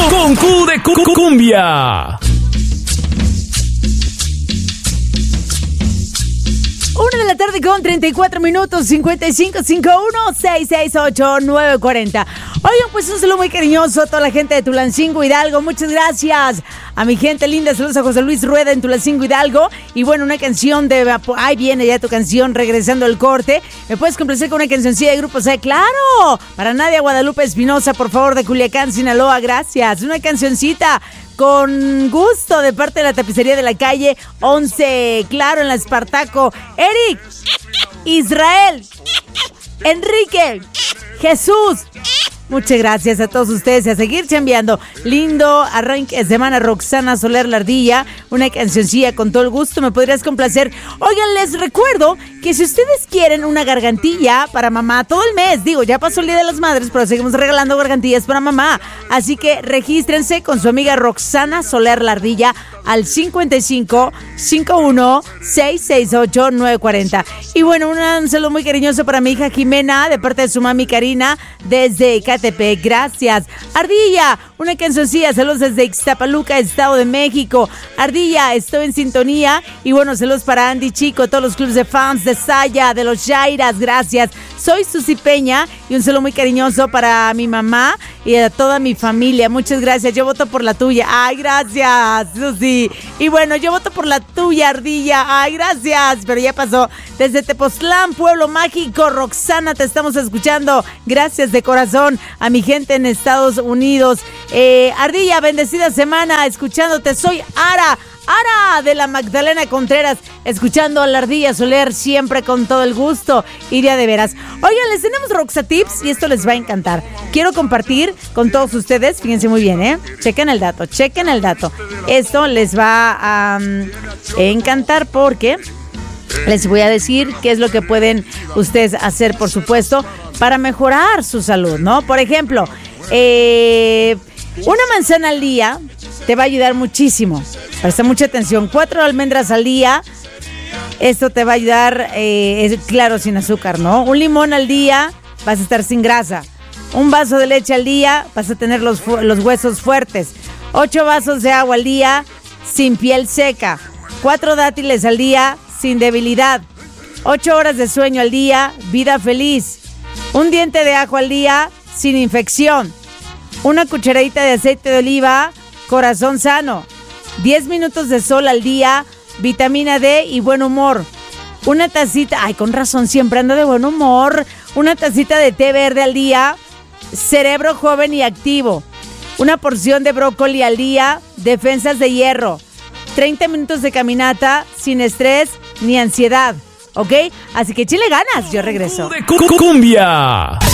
Con Q de cumbia. 1:34 5551-668-940. Oigan, pues un saludo muy cariñoso a toda la gente de Tulancingo, Hidalgo. Muchas gracias a mi gente linda. Saludos a José Luis Rueda en Tulancingo, Hidalgo. Y bueno, una canción de... Ahí viene ya tu canción, regresando al corte. ¿Me puedes complacer con una cancioncilla de Grupo C? ¡Claro! Para Nadia Guadalupe Espinosa, por favor, de Culiacán, Sinaloa. Gracias. Una cancioncita con gusto de parte de la tapicería de la calle 11, claro, en la Espartaco. Eric, Israel, Enrique, Jesús. Muchas gracias a todos ustedes y a seguir chambeando. Lindo arranque de semana, Roxana Soler La Ardilla. Una cancioncilla con todo el gusto. ¿Me podrías complacer? Oigan, les recuerdo que si ustedes quieren una gargantilla para mamá todo el mes, digo, ya pasó el Día de las Madres, pero seguimos regalando gargantillas para mamá. Así que regístrense con su amiga Roxana Soler La Ardilla al 5551-668-940. Y bueno, un saludo muy cariñoso para mi hija Jimena, de parte de su mami Karina, desde Catepec. Gracias. Ardilla, una cancioncilla, saludos desde Ixtapaluca, Estado de México. Ardilla, estoy en sintonía. Y bueno, saludos para Andy Chico, todos los clubes de fans de Saya, de los Jairas, gracias. Soy Susi Peña y un saludo muy cariñoso para mi mamá y a toda mi familia. Muchas gracias. Yo voto por la tuya. Ay, gracias, Susi. Y bueno, yo voto por la tuya, Ardilla. Ay, gracias. Pero ya pasó. Desde Tepoztlán, Pueblo Mágico, Roxana, te estamos escuchando. Gracias de corazón a mi gente en Estados Unidos. Ardilla, bendecida semana escuchándote. Soy Ara de la Magdalena Contreras, escuchando a la Ardilla Soler siempre con todo el gusto. Iria de veras. Oigan, les tenemos Roxa Tips y esto les va a encantar. Quiero compartir con todos ustedes, fíjense muy bien, chequen el dato. Esto les va a encantar porque les voy a decir qué es lo que pueden ustedes hacer, por supuesto, para mejorar su salud, ¿no? Por ejemplo, una manzana al día te va a ayudar muchísimo. Presta mucha atención. 4 almendras al día. Esto te va a ayudar, claro, sin azúcar, ¿no? Un limón al día, vas a estar sin grasa. Un vaso de leche al día, vas a tener los huesos fuertes. 8 vasos de agua al día, sin piel seca. 4 dátiles al día, sin debilidad. 8 horas de sueño al día, vida feliz. Un diente de ajo al día, sin infección. Una cucharadita de aceite de oliva, corazón sano. 10 minutos de sol al día, vitamina D y buen humor. Una tacita, ay, con razón, siempre ando de buen humor. Una tacita de té verde al día, cerebro joven y activo. Una porción de brócoli al día, defensas de hierro. 30 minutos de caminata, sin estrés ni ansiedad, ¿ok? Así que échale ganas, yo regreso. De cumbia.